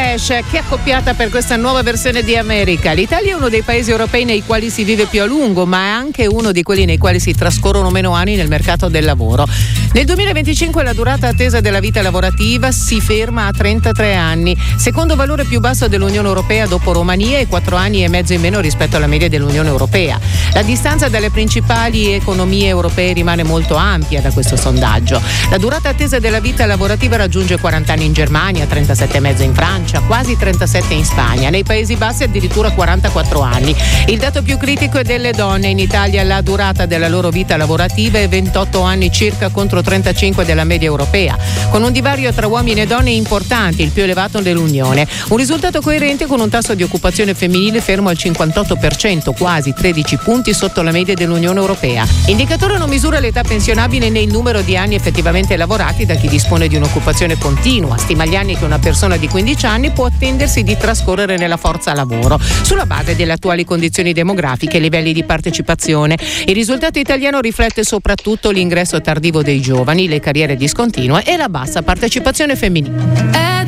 Clash, che accoppiata per questa nuova versione di America. L'Italia è uno dei paesi europei nei quali si vive più a lungo, ma è anche uno di quelli nei quali si trascorrono meno anni nel mercato del lavoro. Nel 2025 la durata attesa della vita lavorativa si ferma a 33 anni, secondo valore più basso dell'Unione Europea dopo Romania e 4 anni e mezzo in meno rispetto alla media dell'Unione Europea. La distanza dalle principali economie europee rimane molto ampia da questo sondaggio. La durata attesa della vita lavorativa raggiunge 40 anni in Germania, 37,5 in Francia, quasi 37 in Spagna. Nei Paesi Bassi addirittura 44 anni. Il dato più critico è delle donne. In Italia la durata della loro vita lavorativa è 28 anni circa contro 35 della media europea, con un divario tra uomini e donne importante, il più elevato dell'Unione. Un risultato coerente con un tasso di occupazione femminile fermo al 58%, quasi 13 punti sotto la media dell'Unione Europea. L'indicatore non misura l'età pensionabile né il numero di anni effettivamente lavorati da chi dispone di un'occupazione continua. Stima gli anni che una persona di 15 anni può attendersi di trascorrere nella forza lavoro, sulla base delle attuali condizioni demografiche e livelli di partecipazione. Il risultato italiano riflette soprattutto l'ingresso tardivo dei giovani, le carriere discontinue e la bassa partecipazione femminile.